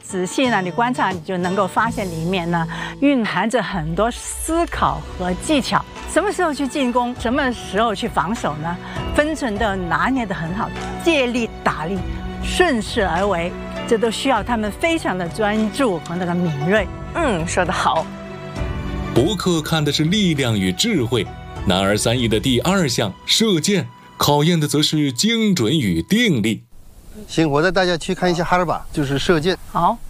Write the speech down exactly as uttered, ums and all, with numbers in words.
仔细呢，你观察你就能够发现里面呢蕴含着很多思考和技巧。什么时候去进攻，什么时候去防守呢？分寸都拿捏得很好，借力打力，顺势而为，这都需要他们非常的专注和那个敏锐。 嗯，说得好。 博客看的是力量与智慧，男儿三艺的第二项射箭，考验的则是精准与定力。 行，我带大家去看一下哈尔靶，就是射箭。 好。